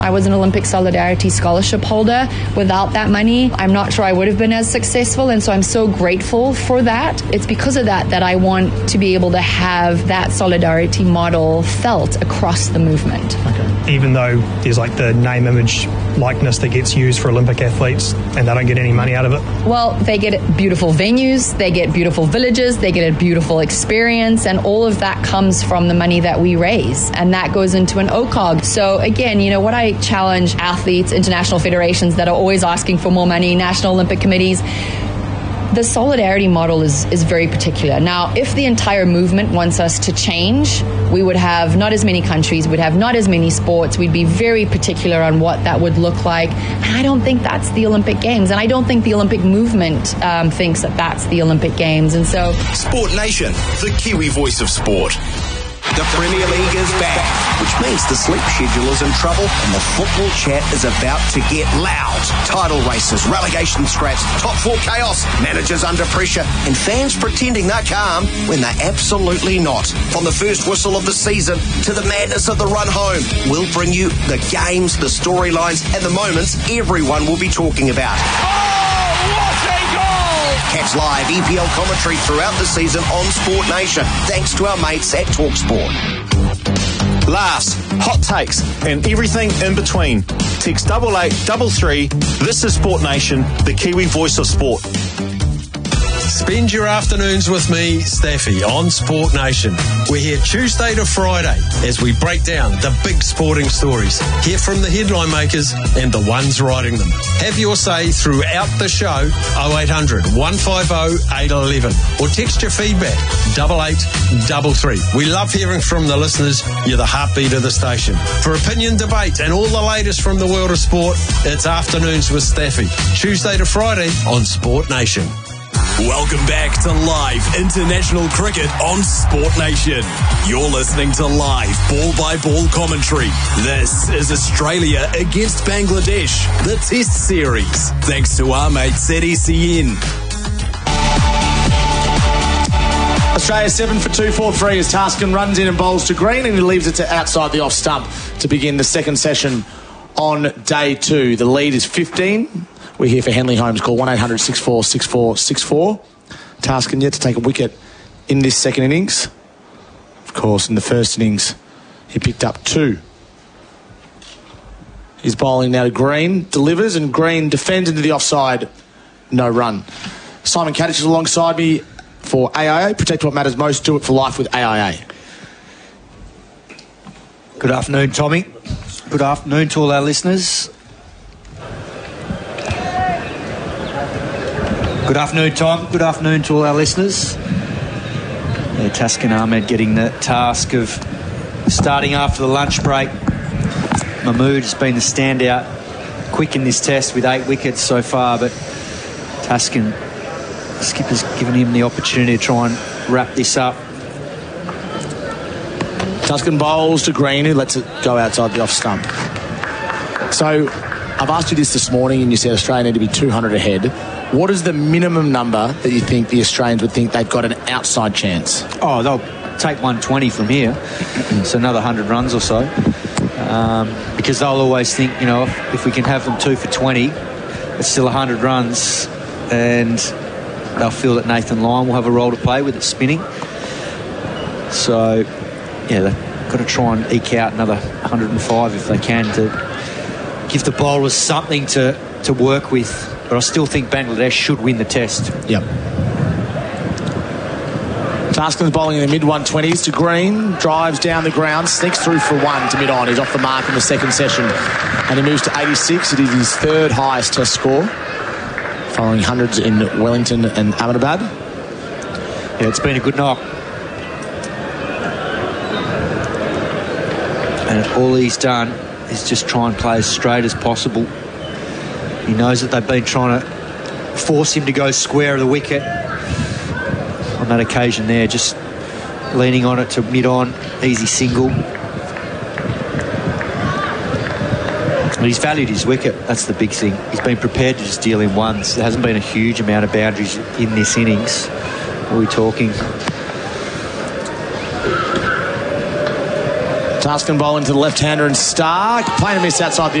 I was an Olympic Solidarity Scholarship holder. Without that money, I'm not sure I would have been as successful, and so I'm so grateful for that. It's because of that that I want to be able to have that solidarity model felt across the movement. Okay. Even though there's like the name, image, likeness that gets used for Olympic athletes and they don't get any money out of it? Well, they get beautiful venues, they get beautiful villages, they get a beautiful experience, and all of that comes from the money that we raise, and that goes into an OCOG. So again, what I challenge athletes, international federations that are always asking for more money, National Olympic Committees, the solidarity model is very particular. Now, if the entire movement wants us to change, we would have not as many countries, we'd have not as many sports, we'd be very particular on what that would look like. And I don't think that's the Olympic Games, and I don't think the Olympic movement thinks that that's the Olympic Games. And so, Sport Nation, the Kiwi voice of sport. The Premier League is back, which means the sleep schedule is in trouble and the football chat is about to get loud. Title races, relegation scraps, top four chaos, managers under pressure, and fans pretending they're calm when they're absolutely not. From the first whistle of the season to the madness of the run home, we'll bring you the games, the storylines, and the moments everyone will be talking about. Catch live EPL commentary throughout the season on Sport Nation, thanks to our mates at TalkSport. Laughs, hot takes, and everything in between. Text 8833. This is Sport Nation, the Kiwi voice of sport. Spend your afternoons with me, Staffy, on Sport Nation. We're here Tuesday to Friday as we break down the big sporting stories. Hear from the headline makers and the ones writing them. Have your say throughout the show, 0800 150 811, or text your feedback, 8833. We love hearing from the listeners. You're the heartbeat of the station. For opinion, debate, and all the latest from the world of sport, it's Afternoons with Staffy, Tuesday to Friday on Sport Nation. Welcome back to live international cricket on Sport Nation. You're listening to live ball-by-ball commentary. This is Australia against Bangladesh, the Test Series. Thanks to our mates at SEN. Australia 7 for 243 as Taskin runs in and bowls to Green, and he leaves it to outside the off stump to begin the second session on day 2. The lead is 15. We're here for Henley Holmes. Call 1-800-64-64-64. Taskin yet to take a wicket in this second innings. Of course, in the first innings, he picked up 2. He's bowling now to Green. Delivers, and Green defends into the offside. No run. Simon Kadich is alongside me for AIA. Protect what matters most. Do it for life with AIA. Good afternoon, Tommy. Good afternoon to all our listeners. Good afternoon, Tom. Good afternoon to all our listeners. Taskin Ahmed getting the task of starting after the lunch break. Mahmood has been the standout, quick in this test with 8 wickets so far, but Taskin, the skipper's given him the opportunity to try and wrap this up. Taskin bowls to Green, who lets it go outside the off stump. So, I've asked you this morning, and you said Australia need to be 200 ahead. What is the minimum number that you think the Australians would think they've got an outside chance? Oh, they'll take 120 from here. So another 100 runs or so. Because they'll always think, if we can have them 2 for 20, it's still 100 runs. And they'll feel that Nathan Lyon will have a role to play with it spinning. So, they've got to try and eke out another 105 if they can to give the bowlers something to work with. But I still think Bangladesh should win the test. Yep. Taskin's bowling in the mid-120s to Green, drives down the ground, sneaks through for 1 to mid-on. He's off the mark in the second session, and he moves to 86. It is his third highest test score, following hundreds in Wellington and Ahmedabad. Yeah, it's been a good knock. And all he's done is just try and play as straight as possible. He knows that they've been trying to force him to go square of the wicket. On that occasion there, just leaning on it to mid-on, easy single. But he's valued his wicket, that's the big thing. He's been prepared to just deal in ones. There hasn't been a huge amount of boundaries in this innings. What are we talking? Taskin bowling to the left-hander and Stark. Playing a miss outside the